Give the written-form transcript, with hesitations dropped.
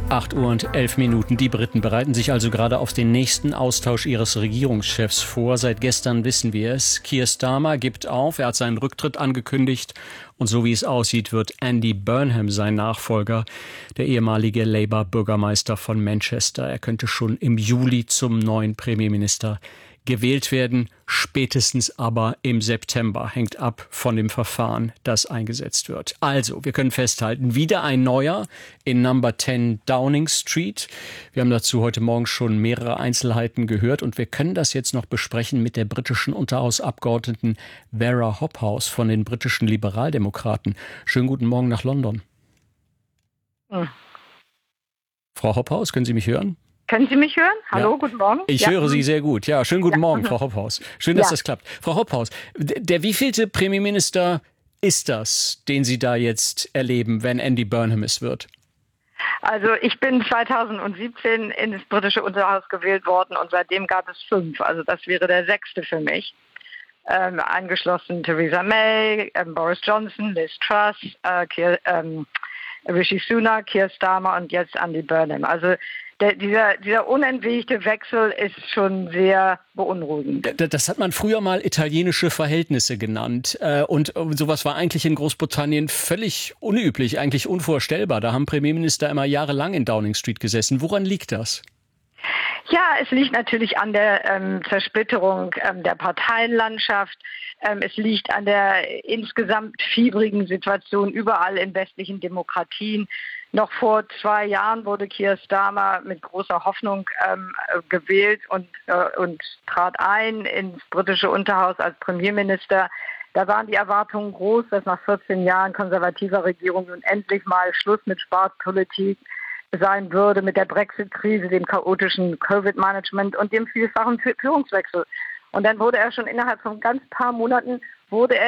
8:11 Uhr. Die Briten bereiten sich also gerade auf den nächsten Austausch ihres Regierungschefs vor. Seit gestern wissen wir es. Keir Starmer gibt auf. Er hat seinen Rücktritt angekündigt. Und so wie es aussieht, wird Andy Burnham sein Nachfolger, der ehemalige Labour-Bürgermeister von Manchester. Er könnte schon im Juli zum neuen Premierminister gewählt werden, spätestens aber im September. Hängt ab von dem Verfahren, das eingesetzt wird. Also, wir können festhalten, wieder ein neuer in Number 10 Downing Street. Wir haben dazu heute Morgen schon mehrere Einzelheiten gehört und wir können das jetzt noch besprechen mit der britischen Unterhausabgeordneten Vera Hobhouse von den britischen Liberaldemokraten. Schönen guten Morgen nach London. Frau Hobhouse, können Sie mich hören? Können Sie mich hören? Hallo, Ja. Guten Morgen. Ich höre Sie sehr gut. Ja, schönen guten Morgen, Frau Hobhouse. Schön, dass das klappt. Frau Hobhouse, der wievielte Premierminister ist das, den Sie da jetzt erleben, wenn Andy Burnham es wird? Also ich bin 2017 ins britische Unterhaus gewählt worden und seitdem gab es 5. Also das wäre der 6. für mich. Angeschlossen Theresa May, Boris Johnson, Liz Truss, Rishi Sunak, Keir Starmer und jetzt Andy Burnham. Also dieser unentwegte Wechsel ist schon sehr beunruhigend. Das hat man früher mal italienische Verhältnisse genannt. Und sowas war eigentlich in Großbritannien völlig unüblich, eigentlich unvorstellbar. Da haben Premierminister immer jahrelang in Downing Street gesessen. Woran liegt das? Ja, es liegt natürlich an der Zersplitterung der Parteienlandschaft. Es liegt an der insgesamt fiebrigen Situation überall in westlichen Demokratien. Noch vor 2 Jahren wurde Keir Starmer mit großer Hoffnung gewählt und trat ein ins britische Unterhaus als Premierminister. Da waren die Erwartungen groß, dass nach 14 Jahren konservativer Regierung nun endlich mal Schluss mit Sparpolitik sein würde, mit der Brexit-Krise, dem chaotischen Covid-Management und dem vielfachen Führungswechsel. Und dann wurde er schon innerhalb von ganz paar Monaten